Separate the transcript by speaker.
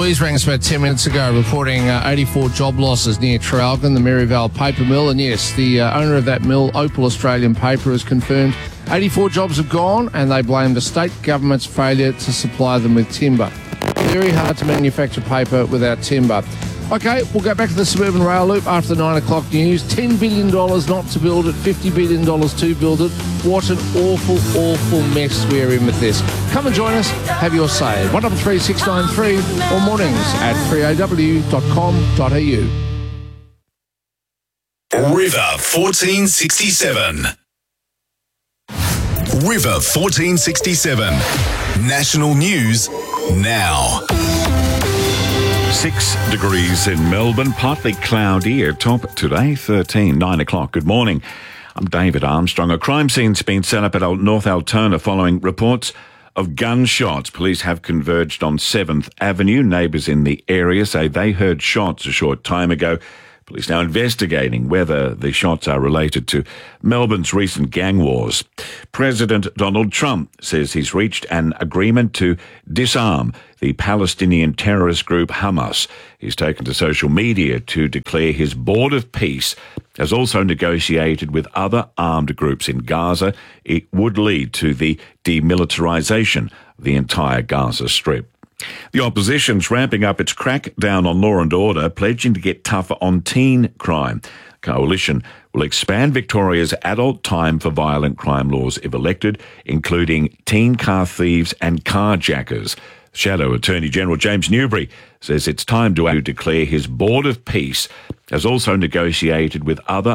Speaker 1: Louise rang us about 10 minutes ago reporting 84 job losses near Traralgon, the Maryvale paper mill. And yes, the owner of that mill, Opal Australian Paper, has confirmed 84 jobs have gone, and they blame the state government's failure to supply them with timber. Very hard to manufacture paper without timber. OK, we'll go back to the suburban rail loop after the 9 o'clock news. $10 billion not to build it, $50 billion to build it. What an awful, awful mess we're in with this. Come and join us. Have your say. 133693 or mornings at freeaw.com.au.
Speaker 2: River 1467. River 1467. National news now.
Speaker 3: 6 degrees in Melbourne, partly cloudy, air top today, 9 o'clock. Good morning. I'm David Armstrong. A crime scene's been set up at North Altona following reports of gunshots. Police have converged on 7th Avenue. Neighbours in the area say they heard shots a short time ago. Police now investigating whether the shots are related to Melbourne's recent gang wars. President Donald Trump says he's reached an agreement to disarm the Palestinian terrorist group Hamas. He's taken to social media to declare his board of peace has also negotiated with other armed groups in Gaza. It would lead to the demilitarization of the entire Gaza Strip. The opposition's ramping up its crackdown on law and order, pledging to get tougher on teen crime. Coalition will expand Victoria's adult time for violent crime laws if elected, including teen car thieves and carjackers. Shadow Attorney General James Newbury says it's time to declare his board of peace has also negotiated with other